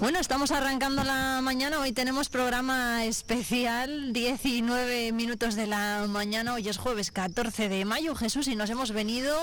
Bueno, estamos arrancando la mañana, hoy tenemos programa especial, 19 minutos de la mañana, hoy es jueves 14 de mayo, Jesús, y nos hemos venido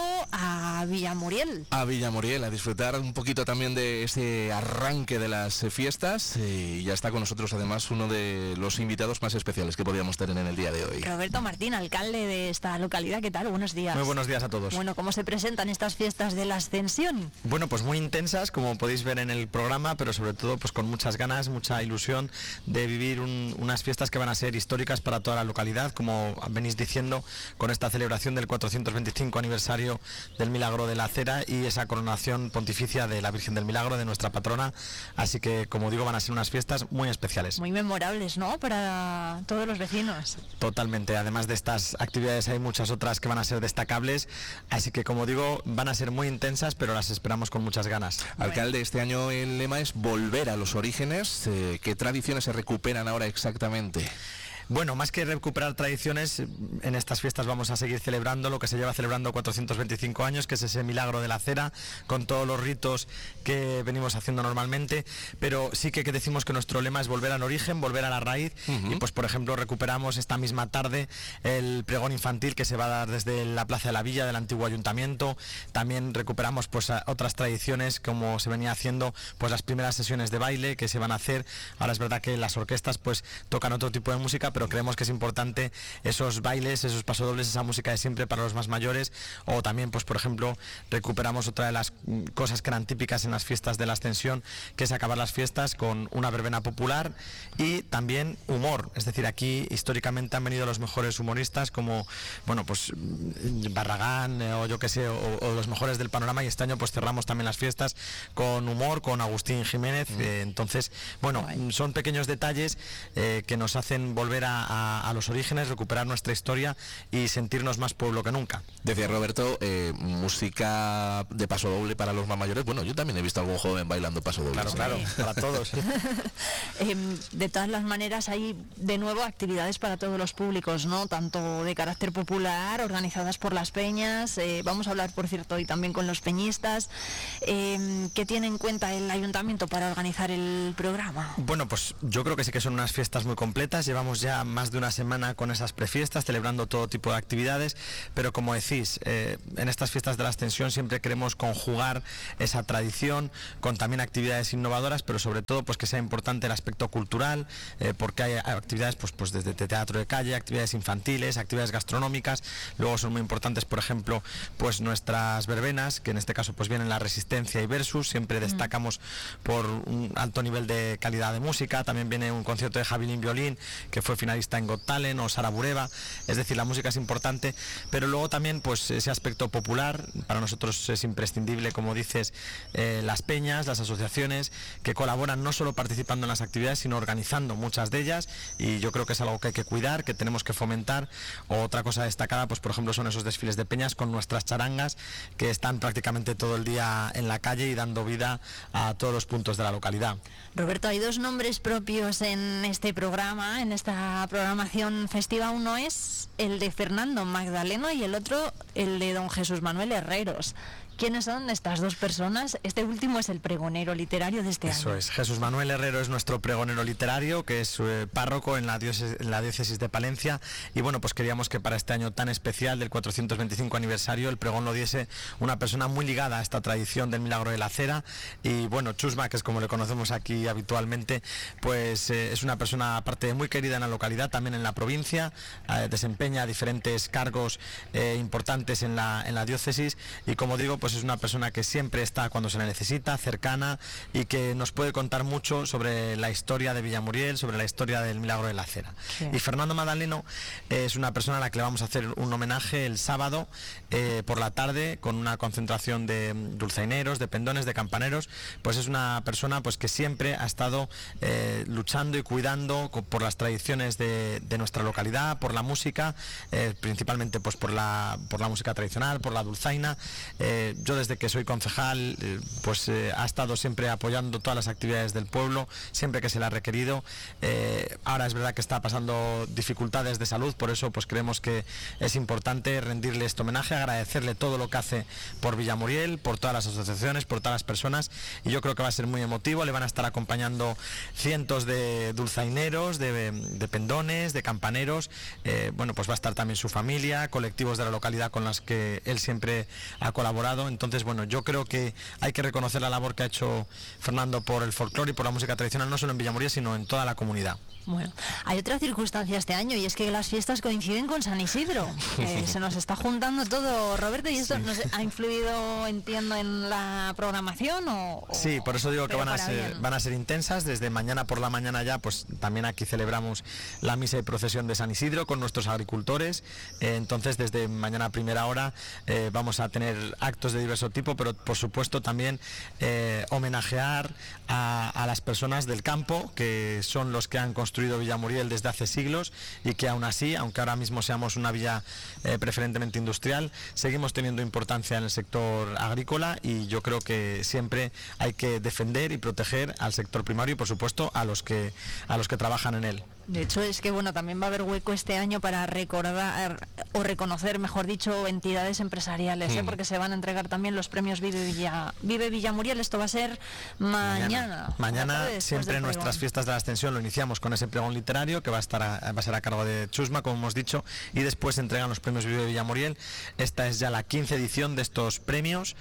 a Villamuriel. A Villamuriel, a disfrutar un poquito también de ese arranque de las fiestas, y ya está con nosotros además uno de los invitados más especiales que podíamos tener en el día de hoy. Roberto Martín, alcalde de esta localidad, ¿qué tal? Buenos días. Muy buenos días a todos. Bueno, ¿cómo se presentan estas fiestas de la Ascensión? Bueno, pues muy intensas, como podéis ver en el programa, pero sobre todo pues con muchas ganas, mucha ilusión de vivir unas fiestas que van a ser históricas para toda la localidad, como venís diciendo, con esta celebración del 425 aniversario del Milagro de la Cera y esa coronación pontificia de la Virgen del Milagro, de nuestra patrona. Así que, como digo, van a ser unas fiestas muy especiales. Muy memorables, ¿no?, para todos los vecinos. Totalmente. Además de estas actividades hay muchas otras que van a ser destacables, así que, como digo, van a ser muy intensas, pero las esperamos con muchas ganas. Alcalde, este año el lema es volver a los orígenes. ¿Qué tradiciones se recuperan ahora exactamente? Bueno, más que recuperar tradiciones, en estas fiestas vamos a seguir celebrando lo que se lleva celebrando 425 años, que es ese Milagro de la Cera, con todos los ritos que venimos haciendo normalmente, pero sí que decimos que nuestro lema es volver al origen, volver a la raíz, y pues por ejemplo recuperamos esta misma tarde el pregón infantil que se va a dar desde la Plaza de la Villa del antiguo ayuntamiento. También recuperamos pues otras tradiciones, como se venía haciendo pues las primeras sesiones de baile que se van a hacer. Ahora es verdad que las orquestas pues tocan otro tipo de música, pero creemos que es importante esos bailes, esos pasodobles, esa música de siempre para los más mayores. O también, pues por ejemplo, recuperamos otra de las cosas que eran típicas en las fiestas de la Ascensión, que es acabar las fiestas con una verbena popular y también humor. Es decir, aquí históricamente han venido los mejores humoristas como, bueno, pues Barragán o yo que sé, o los mejores del panorama, y este año pues cerramos también las fiestas con humor, con Agustín Jiménez. Entonces, bueno, son pequeños detalles que nos hacen volver a los orígenes, recuperar nuestra historia y sentirnos más pueblo que nunca. Decía Roberto, música de pasodoble para los más mayores. Bueno, yo también he visto a algún joven bailando pasodoble. Claro, claro, para todos. De todas las maneras hay de nuevo actividades para todos los públicos, ¿no?, tanto de carácter popular, organizadas por las peñas. Vamos a hablar, por cierto, hoy también con los peñistas. ¿Qué tiene en cuenta el ayuntamiento para organizar el programa? Bueno, pues yo creo que sí que son unas fiestas muy completas. Llevamos ya más de una semana con esas prefiestas, celebrando todo tipo de actividades, pero como decís, en estas fiestas de la Ascensión siempre queremos conjugar esa tradición con también actividades innovadoras, pero sobre todo pues que sea importante el aspecto cultural, porque hay actividades pues desde teatro de calle, actividades infantiles, actividades gastronómicas. Luego son muy importantes, por ejemplo, pues nuestras verbenas, que en este caso pues vienen la Resistencia y Versus. Siempre destacamos por un alto nivel de calidad de música. También viene un concierto de Javilín Violín, que fue finalista en Got Talent, o Sara Bureba. Es decir, la música es importante, pero luego también pues ese aspecto popular para nosotros es imprescindible, como dices, las peñas, las asociaciones que colaboran, no solo participando en las actividades, sino organizando muchas de ellas, y yo creo que es algo que hay que cuidar, que tenemos que fomentar. Otra cosa destacada, pues por ejemplo, son esos desfiles de peñas con nuestras charangas, que están prácticamente todo el día en la calle y dando vida a todos los puntos de la localidad. Roberto, hay dos nombres propios en este programa, en esta programación festiva. Uno es el de Fernando Magdaleno y el otro el de don Jesús Manuel Herreros. ¿Quiénes son estas dos personas? Este último es el pregonero literario de este año. Eso es, Jesús Manuel Herrero es nuestro pregonero literario, que es párroco en la diócesis de Palencia, y bueno, pues queríamos que para este año tan especial del 425 aniversario el pregón lo diese una persona muy ligada a esta tradición del Milagro de la Cera. Y bueno, Chusma, que es como le conocemos aquí habitualmente, pues es una persona aparte de muy querida en la localidad, también en la provincia, desempeña diferentes cargos importantes en la diócesis, y como digo, pues es una persona que siempre está cuando se le necesita, cercana, y que nos puede contar mucho sobre la historia de Villamuriel, sobre la historia del Milagro de la Cera. Sí. Y Fernando Magdaleno es una persona a la que le vamos a hacer un homenaje el sábado por la tarde, con una concentración de dulzaineros, de pendones, de campaneros. Pues es una persona pues que siempre ha estado luchando y cuidando por las tradiciones de nuestra localidad, por la música, principalmente pues por la música tradicional, por la dulzaina. yo desde que soy concejal, ha estado siempre apoyando todas las actividades del pueblo, siempre que se le ha requerido. Ahora es verdad que está pasando dificultades de salud, por eso pues creemos que es importante rendirle este homenaje, agradecerle todo lo que hace por Villamuriel, por todas las asociaciones, por todas las personas, y yo creo que va a ser muy emotivo. Le van a estar acompañando cientos de dulzaineros, de pendones, de campaneros, pues va a estar también su familia, colectivos de la localidad con las que él siempre ha colaborado. Entonces, yo creo que hay que reconocer la labor que ha hecho Fernando por el folclore y por la música tradicional, no solo en Villamuriel, sino en toda la comunidad. Bueno, hay otra circunstancia este año, y es que las fiestas coinciden con San Isidro. Se nos está juntando todo, Roberto, y esto nos ha influido, entiendo, en la programación. Sí, por eso digo que van a ser intensas. Desde mañana por la mañana ya, pues también aquí celebramos la misa y procesión de San Isidro con nuestros agricultores. Entonces, desde mañana a primera hora vamos a tener actos de diverso tipo, pero por supuesto también homenajear a las personas del campo, que son los que han construido Villamuriel desde hace siglos, y que aún así, aunque ahora mismo seamos una villa preferentemente industrial, seguimos teniendo importancia en el sector agrícola, y yo creo que siempre hay que defender y proteger al sector primario y por supuesto a los que trabajan en él. De hecho, es que también va a haber hueco este año para recordar o reconocer, mejor dicho, entidades empresariales, porque se van a entregar también los premios Vive Villamuriel. Esto va a ser mañana. Mañana siempre en nuestras fiestas de la Ascensión lo iniciamos con ese pregón literario que va a ser a cargo de Chusma, como hemos dicho, y después se entregan los premios Vive Villamuriel. Esta es ya la 15ª edición de estos premios,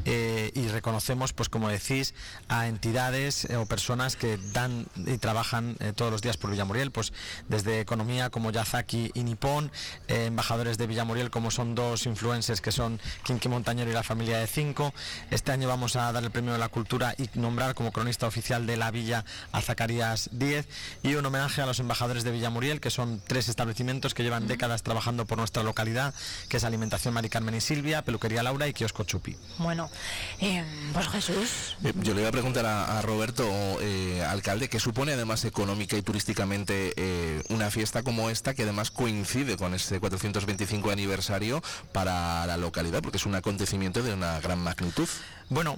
y reconocemos, pues como decís, a entidades o personas que dan y trabajan todos los días por Villamuriel, pues desde economía como Yazaki y Nippon, embajadores de Villamuriel como son dos influencers que son Kinky Montañero y la familia de 5. Este año vamos a dar el premio de la cultura y nombrar como cronista oficial de la villa a Zacarías Díez, y un homenaje a los embajadores de Villamuriel, que son 3 establecimientos que llevan décadas trabajando por nuestra localidad, que es Alimentación Mari Carmen y Silvia, Peluquería Laura y Kiosco Chupi. Bueno, pues Jesús. Yo le voy a preguntar a Roberto, alcalde, ¿qué supone además económica y turísticamente una fiesta como esta, que además coincide con este 425 aniversario para la localidad, porque es un acontecimiento de una gran magnitud? Bueno,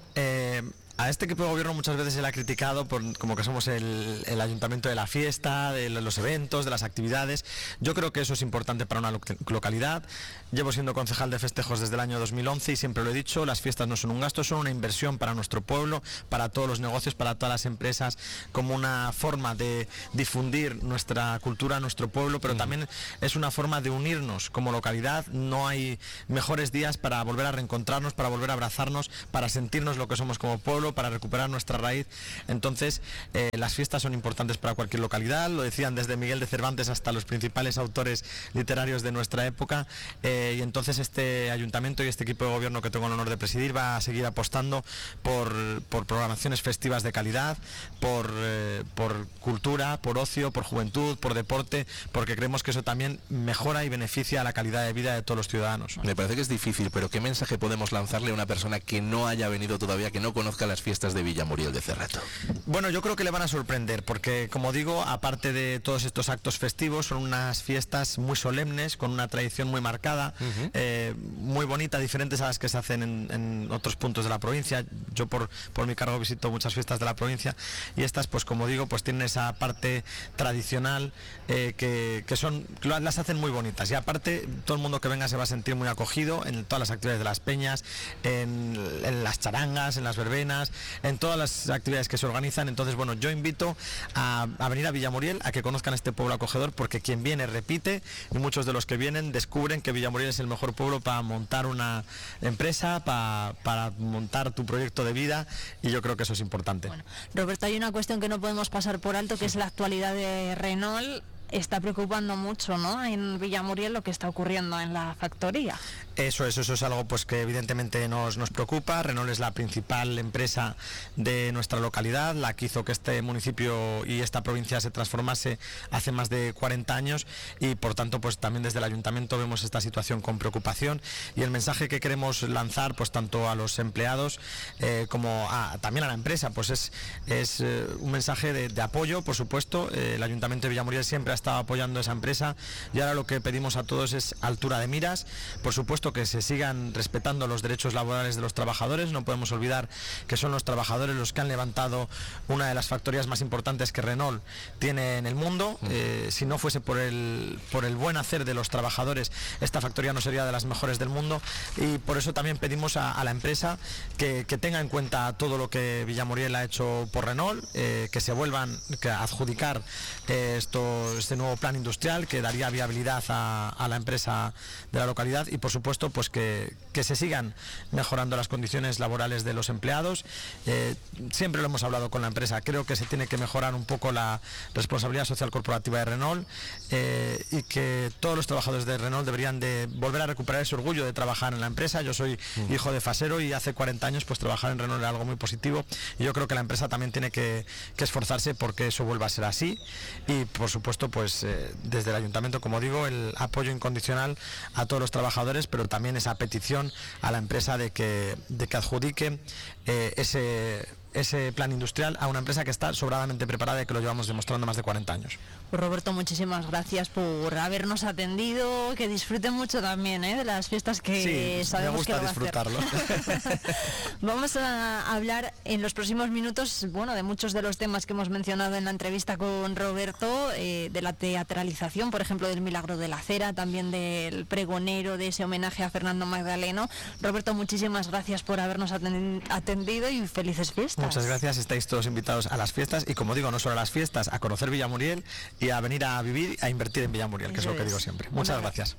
a este equipo de gobierno muchas veces se le ha criticado como que somos el ayuntamiento de la fiesta, de los eventos, de las actividades. Yo creo que eso es importante para una localidad. Llevo siendo concejal de festejos desde el año 2011 y siempre lo he dicho, las fiestas no son un gasto, son una inversión para nuestro pueblo, para todos los negocios, para todas las empresas, como una forma de difundir nuestra cultura, nuestro pueblo, pero también es una forma de unirnos como localidad. No hay mejores días para volver a reencontrarnos, para volver a abrazarnos, para sentirnos lo que somos como pueblo, para recuperar nuestra raíz. Entonces, las fiestas son importantes para cualquier localidad, lo decían desde Miguel de Cervantes hasta los principales autores literarios de nuestra época, y entonces este ayuntamiento y este equipo de gobierno que tengo el honor de presidir va a seguir apostando por programaciones festivas de calidad, por cultura, por ocio, por juventud, por deporte, porque creemos que eso también mejora y beneficia a la calidad de vida de todos los ciudadanos. Me parece que es difícil, pero ¿qué mensaje podemos lanzarle a una persona que no haya venido todavía, que no conozca las fiestas de Villamuriel de Cerrato? Bueno, yo creo que le van a sorprender, porque como digo, aparte de todos estos actos festivos, son unas fiestas muy solemnes, con una tradición muy marcada, muy bonita, diferentes a las que se hacen en otros puntos de la provincia. Yo por mi cargo visito muchas fiestas de la provincia, y estas, pues como digo, pues tienen esa parte tradicional que las hacen muy bonitas, y aparte todo el mundo que venga se va a sentir muy acogido en todas las actividades de las peñas, en las charangas, en las verbenas, en todas las actividades que se organizan. Entonces, bueno, yo invito a venir a Villamuriel, a que conozcan este pueblo acogedor, porque quien viene repite, y muchos de los que vienen descubren que Villamuriel es el mejor pueblo para montar una empresa, para montar tu proyecto de vida, y yo creo que eso es importante. Bueno, Roberto, hay una cuestión que no podemos pasar por alto, que es la actualidad de Renault. Está preocupando mucho, ¿no?, en Villamuriel lo que está ocurriendo en la factoría. Eso es algo pues que evidentemente nos preocupa. Renault es la principal empresa de nuestra localidad, la que hizo que este municipio y esta provincia se transformase hace más de 40 años, y por tanto pues también desde el ayuntamiento vemos esta situación con preocupación, y el mensaje que queremos lanzar pues tanto a los empleados como también a la empresa, pues es un mensaje de apoyo, por supuesto. El ayuntamiento de Villamuriel siempre ha ha estado apoyando esa empresa, y ahora lo que pedimos a todos es altura de miras. Por supuesto que se sigan respetando los derechos laborales de los trabajadores. No podemos olvidar que son los trabajadores los que han levantado una de las factorías más importantes que Renault tiene en el mundo. Si no fuese por el buen hacer de los trabajadores, esta factoría no sería de las mejores del mundo, y por eso también pedimos a la empresa que tenga en cuenta todo lo que Villamuriel ha hecho por Renault, que se vuelvan a adjudicar este nuevo plan industrial que daría viabilidad a la empresa de la localidad, y por supuesto pues que se sigan mejorando las condiciones laborales de los empleados. Siempre lo hemos hablado con la empresa, creo que se tiene que mejorar un poco la responsabilidad social corporativa de Renault, y que todos los trabajadores de Renault deberían de volver a recuperar ese orgullo de trabajar en la empresa. Yo soy hijo de fasero y hace 40 años pues trabajar en Renault era algo muy positivo, y yo creo que la empresa también tiene que esforzarse porque eso vuelva a ser así. Y por supuesto pues desde el ayuntamiento, como digo, el apoyo incondicional a todos los trabajadores, pero también esa petición a la empresa de que adjudique ese plan industrial a una empresa que está sobradamente preparada y que lo llevamos demostrando más de 40 años. Pues Roberto, muchísimas gracias por habernos atendido, que disfruten mucho también de las fiestas que sabemos que va a hacer. Disfrutarlo. Vamos a hablar en los próximos minutos, de muchos de los temas que hemos mencionado en la entrevista con Roberto, de la teatralización, por ejemplo, del Milagro de la Cera, también del pregonero, de ese homenaje a Fernando Magdaleno. Roberto, muchísimas gracias por habernos atendido y felices fiestas. Muchas gracias, estáis todos invitados a las fiestas, y como digo, no solo a las fiestas, a conocer Villamuriel y a venir a vivir, a invertir en Villamuriel, que es lo que digo siempre. Muchas gracias.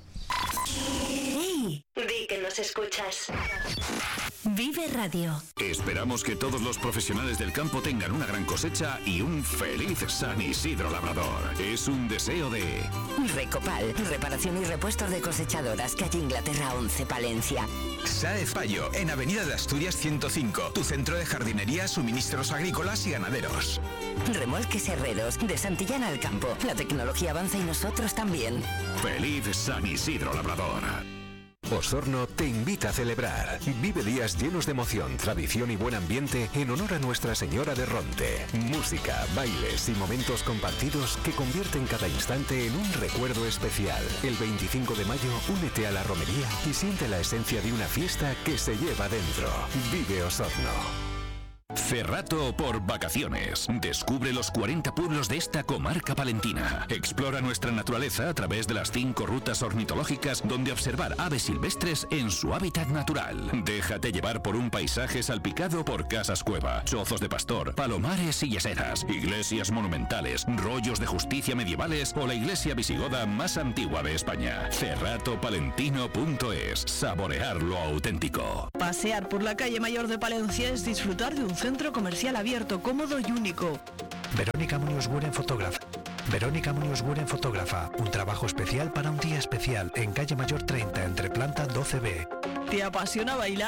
Hey, di que nos escuchas. Vive Radio. Esperamos que todos los profesionales del campo tengan una gran cosecha y un feliz San Isidro Labrador. Es un deseo de... Recopal, reparación y repuestos de cosechadoras, calle Inglaterra 11, Palencia. Sáez Fallo, en Avenida de Asturias 105, tu centro de jardinería, suministros agrícolas y ganaderos. Remolques Herreros, de Santillana al campo. La tecnología avanza y nosotros también. Feliz San Isidro Labrador. Osorno te invita a celebrar. Vive días llenos de emoción, tradición y buen ambiente en honor a Nuestra Señora de Ronte. Música, bailes y momentos compartidos que convierten cada instante en un recuerdo especial. El 25 de mayo, únete a la romería y siente la esencia de una fiesta que se lleva dentro. Vive Osorno. Cerrato por vacaciones. Descubre los 40 pueblos de esta comarca palentina. Explora nuestra naturaleza a través de las 5 rutas ornitológicas donde observar aves silvestres en su hábitat natural. Déjate llevar por un paisaje salpicado por casas cueva, chozos de pastor, palomares y yeseras, iglesias monumentales, rollos de justicia medievales o la iglesia visigoda más antigua de España. Cerratopalentino.es. Saborear lo auténtico. Pasear por la calle Mayor de Palencia es disfrutar de un centro comercial abierto, cómodo y único. Verónica Muñoz Guren, fotógrafa. Verónica Muñoz Guren, fotógrafa. Un trabajo especial para un día especial en calle Mayor 30, entre planta 12B. ¿Te apasiona bailar?